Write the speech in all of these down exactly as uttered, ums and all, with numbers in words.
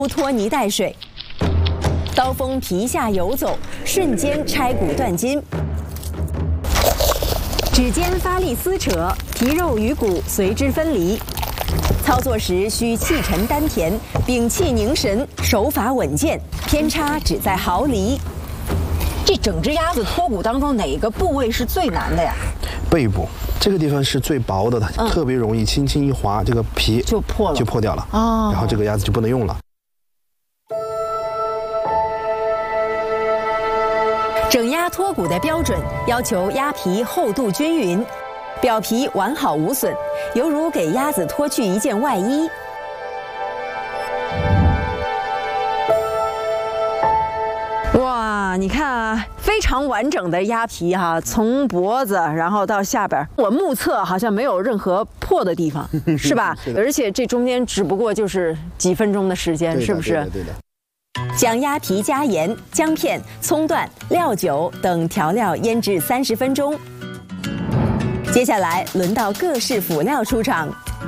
拖泥带水，刀锋皮下游走，瞬间拆骨断筋。指尖发力撕扯，皮肉与骨随之分离。操作时需气沉丹田，屏气凝神，手法稳健，偏差只在毫厘。 这整只鸭子脱骨当中，哪个部位是最难的呀？ 背部这个地方是最薄的，它特别容易轻轻一划，这个皮就破了， 就破掉了哦，然后这个鸭子就不能用了。 整鸭脱骨的标准要求鸭皮厚度均匀，表皮完好无损，犹如给鸭子脱去一件外衣。 哇，你看啊，非常完整的鸭皮哈、啊，从脖子然后到下边，我目测好像没有任何破的地方，是吧？是而且这中间只不过就是几分钟的时间，是不是？ 对的，对的。 将鸭皮加盐、姜片、葱段、料酒等调料腌制三十分钟。接下来轮到各式辅料出场：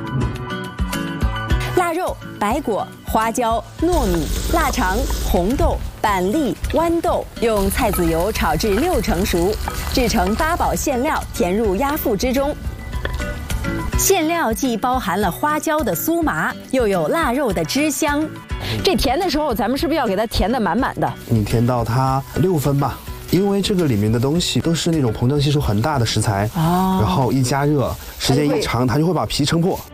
腊肉、白果、花椒、糯米、腊肠、红豆、板栗、豌豆，用菜籽油炒至六成熟，制成八宝馅料，填入鸭腹之中。馅料既包含了花椒的酥麻，又有腊肉的汁香。这填的时候，咱们是不是要给它填得满满的？ 你填到它六分吧，因为这个里面的东西都是那种膨胀系数很大的食材，哦，然后一加热，时间一长，它就会把皮撑破。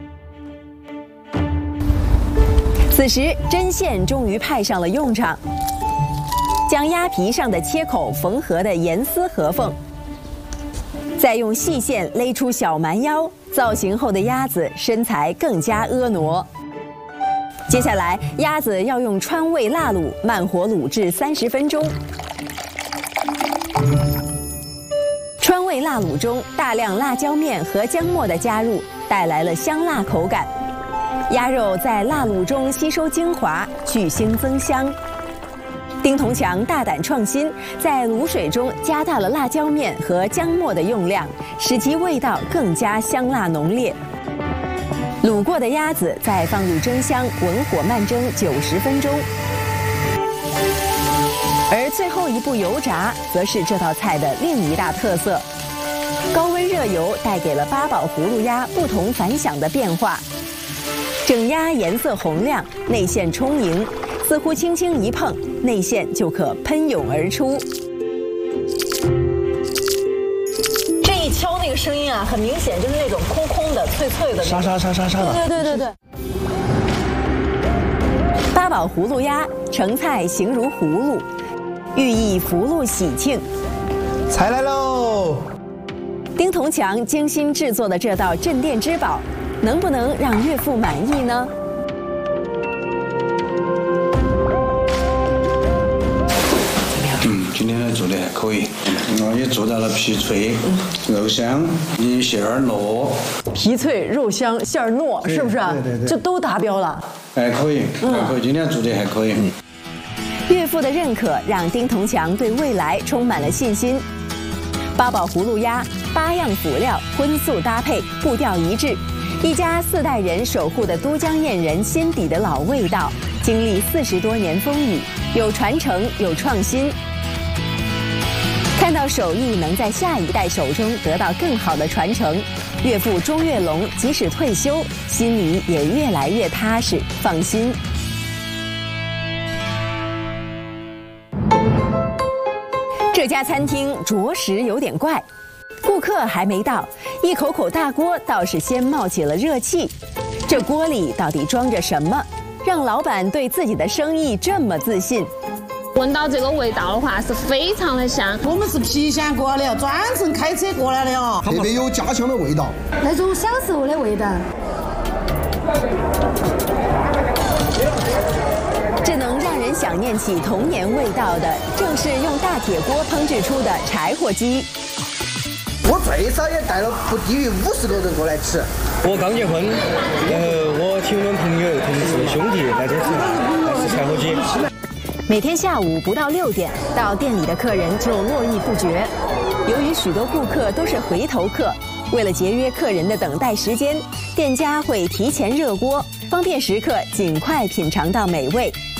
此时针线终于派上了用场，将鸭皮上的切口缝合的严丝合缝，再用细线勒出小蛮腰，造型后的鸭子身材更加婀娜。接下来，鸭子要用川味辣卤慢火卤制三十分钟。川味辣卤中大量辣椒面和姜末的加入，带来了香辣口感。鸭肉在辣卤中吸收精华，去腥增香。丁同强大胆创新，在卤水中加大了辣椒面和姜末的用量，使其味道更加香辣浓烈。卤过的鸭子再放入蒸箱，文火慢蒸九十分钟。而最后一步油炸，则是这道菜的另一大特色。高温热油带给了八宝葫芦鸭不同凡响的变化。整鸭颜色红亮，内馅充盈，似乎轻轻一碰，内馅就可喷涌而出。 这一敲那个声音啊，很明显就是那种空空的、脆脆的， 沙沙沙沙沙的。 对对对对对。 八宝葫芦鸭成菜形如葫芦，寓意福禄喜庆。 菜来喽！ 丁同强精心制作的这道镇店之宝，能不能让岳父满意呢？ 嗯，今天的做的还可以，我也做到了皮脆、肉香、馅儿糯。 皮脆肉香，馅儿糯，是不是？ 对对对， 这都达标了。 还可以，还可以，今天做的还可以。嗯、 岳父的认可让丁同强对未来充满了信心。八宝葫芦鸭，八样辅料荤素搭配，步调一致，一家四代人守护的都江堰人心底的老味道，经历四十多年风雨，有传承，有创新。看到手艺能在下一代手中得到更好的传承，岳父钟跃龙即使退休，心里也越来越踏实放心。这家餐厅着实有点怪，顾客还没到，一口口大锅倒是先冒起了热气。这锅里到底装着什么，让老板对自己的生意这么自信？ 闻到这个味道的话，是非常的香。 我们是郫县过来的，专程开车过来的哦， 特别有家乡的味道， 那种小时候的味道。 这能让人想念起童年味道的，正是用大铁锅烹制出的柴火鸡。 我最少也带了不低于五十个人过来吃。 我刚结婚，呃，我请我们朋友、同事、兄弟来这儿吃，来吃柴火鸡。 每天下午不到六点，到店里的客人就络绎不绝。由于许多顾客都是回头客， 为了节约客人的等待时间，店家会提前热锅，方便食客尽快品尝到美味。